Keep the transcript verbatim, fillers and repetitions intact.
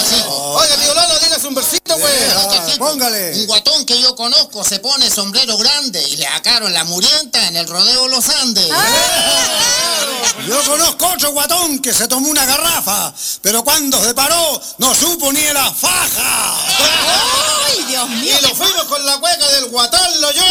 así. Oiga, tío Lalo, digas un versito, pues. Sí, Póngale. Un guatón que yo conozco se pone sombrero grande y le sacaron la murienta en el rodeo Los Andes. Yo conozco otro guatón que se tomó una garrafa, pero cuando se paró no supo ni en la faja. ¡Ay, Dios mío! Y lo fuimos con la cueca del guatón, lo yo.